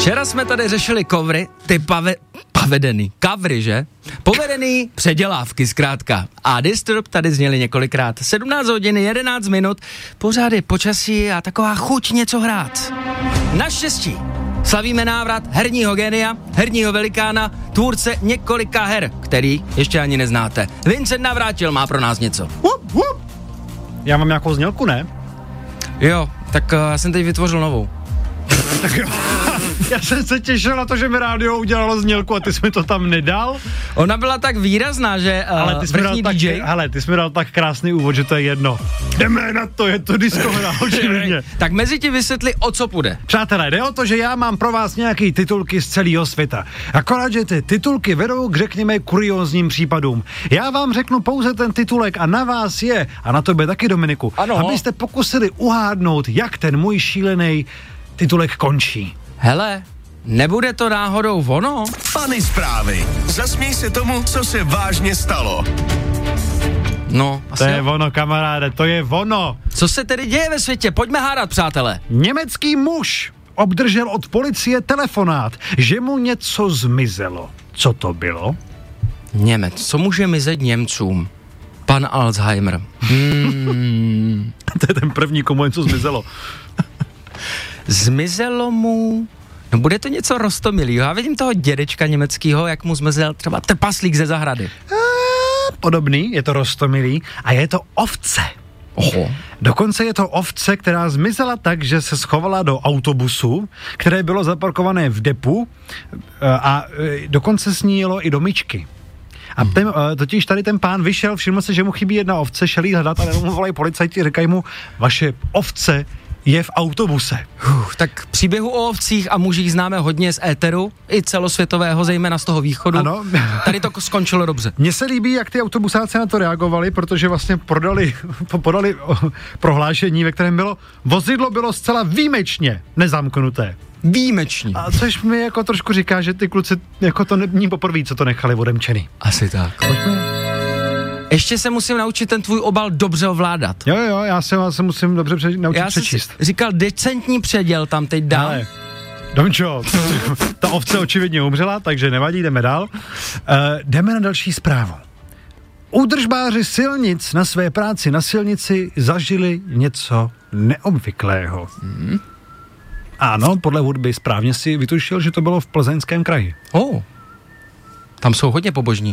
Včera jsme tady řešili kovry, ty kavry, že? Povedený předělávky zkrátka. A Disturb tady zněli několikrát. 17 hodin, 11 minut, pořád je počasí a taková chuť něco hrát. Naštěstí slavíme návrat herního génia, herního velikána, tvůrce několika her, který ještě ani neznáte. Vincent Navrátil má pro nás něco. Já mám nějakou znělku, ne? Jo, tak já jsem teď vytvořil novou. Tak jo. Já jsem se těšil na to, že mi rádio udělalo znělku a ty jsi mi to tam nedal. Ona byla tak výrazná, že vrchní DJ... Ty jsi mi dal tak krásný úvod, že to je jedno. Jdeme na to, je to disco hra, očividně. Tak mezi ti vysvětli, o co půjde. Přátelé, jde o to, že já mám pro vás nějaký titulky z celého světa. Akorát, že ty titulky vedou k, řekněme, kuriózním případům. Já vám řeknu pouze ten titulek a na vás je, a na tobě taky, Dominiku, ano, abyste pokusili uhádnout, jak ten můj šílený titulek končí. Hele, nebude to náhodou ono? Funny zprávy. Zasměj se tomu, co se vážně stalo. No, asi to je ono, kamaráde, to je ono. Co se tedy děje ve světě? Pojďme hádat, přátelé. Německý muž obdržel od policie telefonát, že mu něco zmizelo. Co to bylo? Němec. Co může mizet Němcům? Pan Alzheimer. To je ten první, komu něco zmizelo. Zmizelo mu... No bude to něco roztomilýho. Já vidím toho dědečka německýho, jak mu zmizel třeba trpaslík ze zahrady. Podobný, je to roztomilý a je to ovce. Oho. Dokonce je to ovce, která zmizela tak, že se schovala do autobusu, které bylo zaparkované v depu a dokonce s ní jelo i do myčky. A totiž tady ten pán vyšel, všiml se, že mu chybí jedna ovce, šel jí hledat a jenom mu volají policajti, říkají mu, vaše ovce je v autobuse. Tak příběhu o ovcích a mužích známe hodně z éteru, i celosvětového, zejména z toho východu. Ano. Tady to skončilo dobře. Mně se líbí, jak ty autobusáci na to reagovali, protože vlastně podali prohlášení, ve kterém vozidlo bylo zcela výjimečně nezamknuté. Výjimečně. A což mi jako trošku říká, že ty kluci jako to není poprvé, co to nechali odemčený. Asi tak. Pojďme. Ještě se musím naučit ten tvůj obal dobře ovládat. Jo, já se musím dobře naučit přečíst. Já říkal, decentní předěl tam teď dám. Ale, Domčo, ta ovce očividně umřela, takže nevadí, jdeme dál. Jdeme na další zprávu. Údržbáři silnic na své práci na silnici zažili něco neobvyklého. Ano, podle hudby správně si vytušil, že to bylo v Plzeňském kraji. Tam jsou hodně pobožní.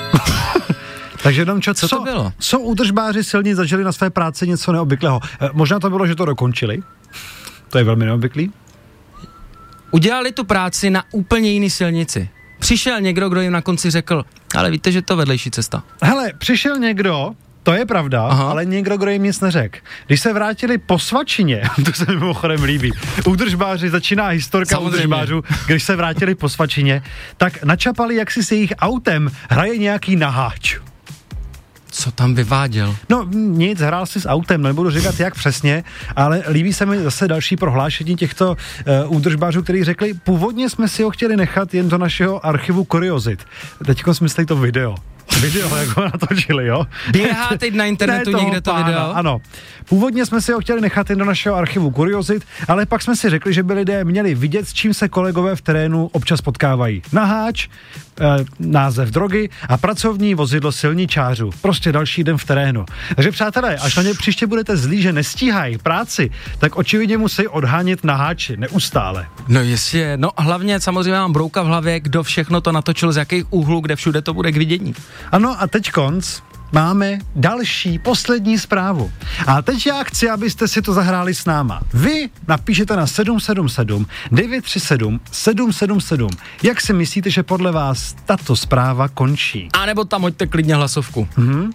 Takže Domčo, co to bylo? Co údržbáři silnic zažili na své práci něco neobvyklého? Možná to bylo, že to dokončili. To je velmi neobvyklý. Udělali tu práci na úplně jiný silnici. Přišel někdo, kdo jim na konci řekl, ale víte, že to je vedlejší cesta. Hele, přišel někdo, to je pravda, ale někdo, kdo jim nic neřekl. Když se vrátili po svačině, to se mi mimochodem líbí, údržbáři, začíná historka údržbářů, když se vrátili po svačině, tak načapali, jak si s jejich autem hraje nějaký naháč. Co tam vyváděl? No nic, hrál si s autem, nebudu říkat jak přesně, ale líbí se mi zase další prohlášení těchto údržbářů, kteří řekli, původně jsme si ho chtěli nechat jen do našeho archivu kuriozit. Teďko jsme mysleli to video, jak ho natočili, jo? Běhá teď na internetu někde to video? Ano. Původně jsme si ho chtěli nechat jen do našeho archivu kuriozit, ale pak jsme si řekli, že by lidé měli vidět, s čím se kolegové v terénu občas potkávají. Naháč, název drogy a pracovní vozidlo silničářů. Prostě další den v terénu. Takže přátelé, až na ně příště budete zlí, že nestíhají práci, tak očividně musí odhánět naháči neustále. No jestli, no hlavně samozřejmě mám brouka v hlavě, kdo všechno to natočil, z jakých úhlů, kde všude to bude k vidění. Ano a teď konc. Máme další, poslední zprávu. A teď já chci, abyste si to zahráli s náma. Vy napíšete na 777 937 777. Jak si myslíte, že podle vás tato zpráva končí? A nebo tam hoďte klidně hlasovku.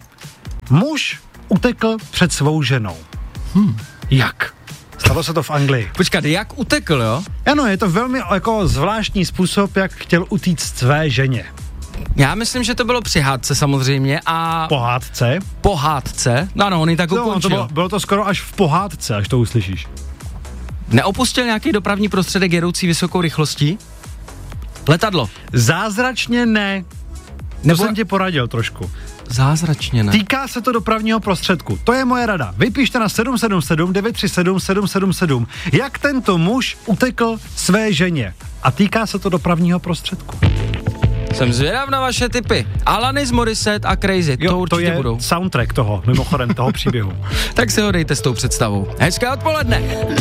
Muž utekl před svou ženou. Jak? Stalo se to v Anglii. Počkat, jak utekl, jo? Ano, je to velmi jako zvláštní způsob, jak chtěl utíct své ženě. Já myslím, že to bylo při hádce samozřejmě a... Pohádce? Pohádce? No, on ji tak ukončil. Bylo to skoro až v pohádce, až to uslyšíš. Neopustil nějaký dopravní prostředek jedoucí vysokou rychlostí? Letadlo? Zázračně ne. Nebo jsem ti poradil trošku. Zázračně ne. Týká se to dopravního prostředku. To je moje rada. Vypište na 777 937 777. Jak tento muž utekl své ženě? A týká se to dopravního prostředku. Jsem zvědav na vaše tipy. Alanis Morissette a Crazy, to určitě to je budou. Soundtrack toho, mimochodem toho příběhu. Tak si ho dejte s tou představou. Hezké odpoledne.